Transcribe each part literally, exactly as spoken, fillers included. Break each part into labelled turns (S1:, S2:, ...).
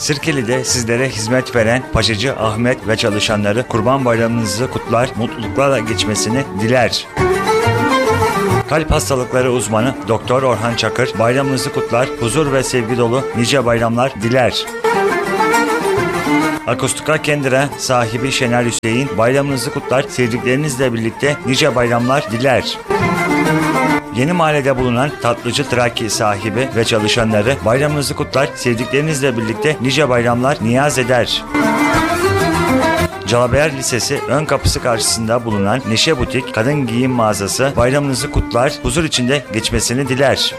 S1: Sirkeli'de sizlere hizmet veren Paşacı Ahmet ve çalışanları Kurban Bayramınızı kutlar, mutluluklarla geçmesini diler. Kalp hastalıkları uzmanı Doktor Orhan Çakır bayramınızı kutlar, huzur ve sevgi dolu nice bayramlar diler. Akustika Kendira sahibi Şener Hüseyin bayramınızı kutlar, sevdiklerinizle birlikte nice bayramlar diler. Yeni Mahalle'de bulunan Tatlıcı Traki sahibi ve çalışanları bayramınızı kutlar, sevdiklerinizle birlikte nice bayramlar niyaz eder. Calabayar Lisesi ön kapısı karşısında bulunan Neşe Butik kadın giyim mağazası bayramınızı kutlar, huzur içinde geçmesini diler.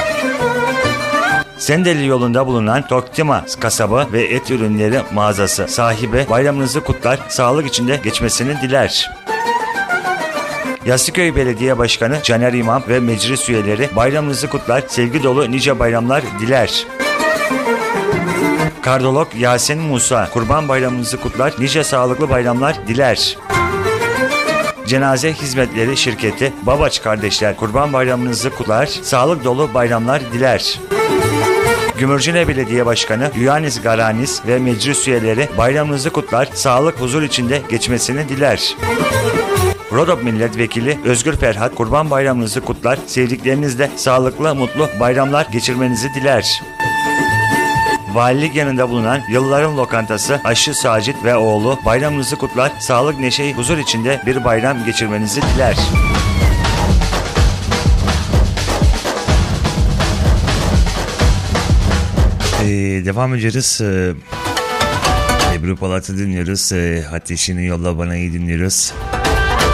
S1: Sendeli yolunda bulunan Toktima kasabı ve et ürünleri mağazası sahibi bayramınızı kutlar, sağlık içinde geçmesini diler. Yassıköy Belediye Başkanı Caner İmam ve meclis üyeleri bayramınızı kutlar, sevgi dolu nice bayramlar diler. Kardolog Yasin Musa Kurban Bayramınızı kutlar, nice sağlıklı bayramlar diler. Cenaze Hizmetleri Şirketi Babaç Kardeşler Kurban Bayramınızı kutlar, sağlık dolu bayramlar diler. Gümürcine Belediye Başkanı Yuanis Garanis ve meclis üyeleri bayramınızı kutlar, sağlık huzur içinde geçmesini diler. Rodop Milletvekili Özgür Ferhat Kurban Bayramınızı kutlar, sevdiklerinizle sağlıklı mutlu bayramlar geçirmenizi diler. Valilik yanında bulunan Yılların Lokantası Aşçı Sacit ve oğlu bayramınızı kutlar, sağlık neşe huzur içinde bir bayram geçirmenizi diler. Ee, devam ediyoruz. Ee, Ebru Polat'ı dinliyoruz. Ee, Ateşini Yolla Bana'yı dinliyoruz.